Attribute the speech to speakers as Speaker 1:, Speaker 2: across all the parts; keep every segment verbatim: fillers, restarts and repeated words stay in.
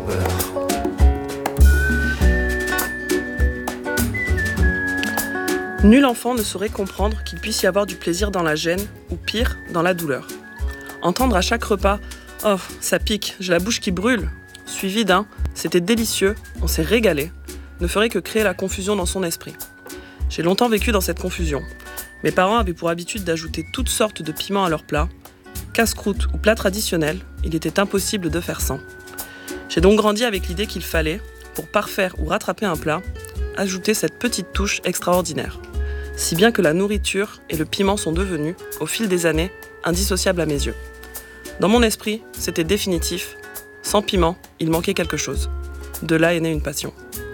Speaker 1: peur.
Speaker 2: Nul enfant ne saurait comprendre qu'il puisse y avoir du plaisir dans la gêne, ou pire, dans la douleur. Entendre à chaque repas « Oh, ça pique, j'ai la bouche qui brûle », suivi d'un « C'était délicieux, on s'est régalé », ne ferait que créer la confusion dans son esprit. J'ai longtemps vécu dans cette confusion. Mes parents avaient pour habitude d'ajouter toutes sortes de piments à leurs plats. Casse-croûte ou plat traditionnel, il était impossible de faire sans. J'ai donc grandi avec l'idée qu'il fallait, pour parfaire ou rattraper un plat, ajouter cette petite touche extraordinaire. Si bien que la nourriture et le piment sont devenus, au fil des années, indissociables à mes yeux. Dans mon esprit, c'était définitif. Sans piment, il manquait quelque chose. De là est née une passion.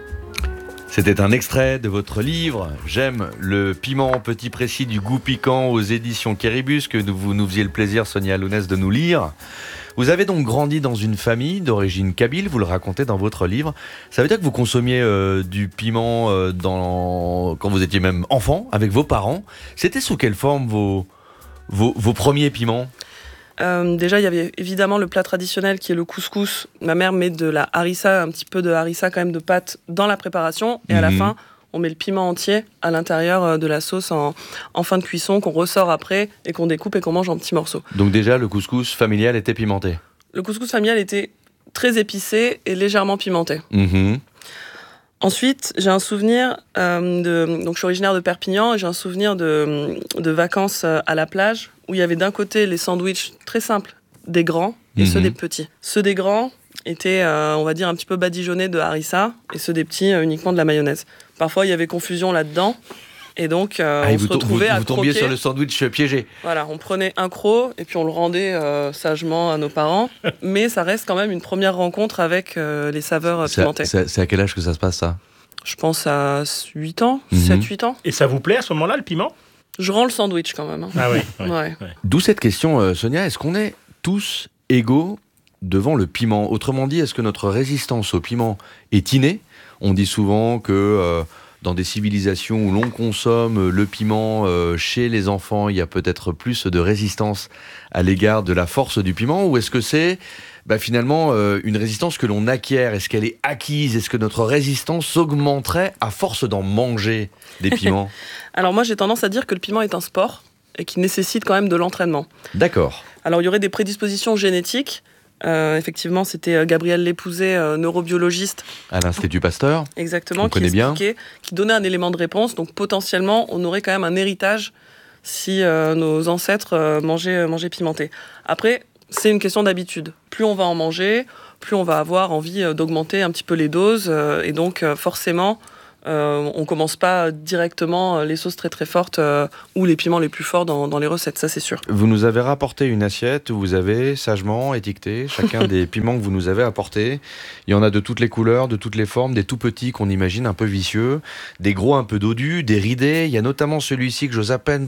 Speaker 3: C'était un extrait de votre livre « J'aime le piment, petit précis du goût piquant » aux éditions Kéribus, que vous nous faisiez le plaisir, Sonia Lounès, de nous lire. Vous avez donc grandi dans une famille d'origine kabyle, vous le racontez dans votre livre. Ça veut dire que vous consommiez euh, du piment euh, dans... quand vous étiez même enfant, avec vos parents. C'était sous quelle forme vos, vos, vos premiers piments ?
Speaker 2: Euh, déjà, il y avait évidemment le plat traditionnel qui est le couscous. Ma mère met de la harissa, un petit peu de harissa quand même de pâte dans la préparation. Et à la
Speaker 3: Mmh.
Speaker 2: fin, on met le piment entier à l'intérieur de la sauce en, en fin de cuisson qu'on ressort après et qu'on découpe et qu'on mange en petits morceaux.
Speaker 3: Donc déjà, le couscous familial était pimenté.
Speaker 2: Le couscous familial était très épicé et légèrement pimenté.
Speaker 3: Mmh.
Speaker 2: Ensuite, j'ai un souvenir euh, de... Donc, je suis originaire de Perpignan et j'ai un souvenir de, de vacances à la plage où il y avait d'un côté les sandwichs très simples des grands et
Speaker 3: Mmh.
Speaker 2: ceux des petits. Ceux des grands étaient, euh, on va dire, un petit peu badigeonnés de harissa et ceux des petits, euh, uniquement de la mayonnaise. Parfois, il y avait confusion là-dedans et donc euh,
Speaker 3: Ah,
Speaker 2: on
Speaker 3: vous,
Speaker 2: se retrouvait
Speaker 3: vous,
Speaker 2: à
Speaker 3: vous tombiez
Speaker 2: croquer.
Speaker 3: sur le sandwich piégé.
Speaker 2: Voilà, on prenait un croc et puis on le rendait euh, sagement à nos parents. Mais ça reste quand même une première rencontre avec euh, les saveurs
Speaker 3: C'est à,
Speaker 2: pimentées.
Speaker 3: c'est à- c'est à quel âge que ça se passe, ça ?
Speaker 2: Je pense à huit ans,
Speaker 3: Mhm.
Speaker 2: sept huit ans.
Speaker 1: Et ça vous plaît à ce moment-là, le piment ?
Speaker 2: Je rends le sandwich quand même. hein.
Speaker 1: Ah oui. ouais.
Speaker 2: Ouais.
Speaker 3: D'où cette question, euh, Sonia, est-ce qu'on est tous égaux devant le piment ? Autrement dit, est-ce que notre résistance au piment est innée ? On dit souvent que euh, dans des civilisations où l'on consomme le piment euh, chez les enfants, il y a peut-être plus de résistance à l'égard de la force du piment, ou est-ce que c'est bah, finalement euh, une résistance que l'on acquiert ? Est-ce qu'elle est acquise ? Est-ce que notre résistance augmenterait à force d'en manger des piments ?
Speaker 2: Alors moi, j'ai tendance à dire que le piment est un sport et qui nécessite quand même de l'entraînement.
Speaker 3: D'accord.
Speaker 2: Alors il y aurait des prédispositions génétiques. Euh, effectivement, c'était euh, Gabriel Lépouzé, euh, neurobiologiste,
Speaker 3: À l'Institut Pasteur.
Speaker 2: exactement,
Speaker 3: On
Speaker 2: qui
Speaker 3: connaît bien.
Speaker 2: expliquait, qui donnait un élément de réponse. Donc potentiellement, on aurait quand même un héritage si euh, nos ancêtres euh, mangeaient, mangeaient pimenté. Après, c'est une question d'habitude. Plus on va en manger, plus on va avoir envie euh, d'augmenter un petit peu les doses. euh, et donc, euh, forcément, euh, on commence pas directement euh, les sauces très très fortes euh, ou les piments les plus forts dans, dans les recettes, ça c'est sûr.
Speaker 3: Vous nous avez rapporté une assiette où vous avez sagement étiqueté chacun des piments que vous nous avez apportés. Il y en a de toutes les couleurs, de toutes les formes, des tout petits qu'on imagine un peu vicieux, des gros un peu dodus, des ridés. Il y a notamment celui-ci que j'ose à peine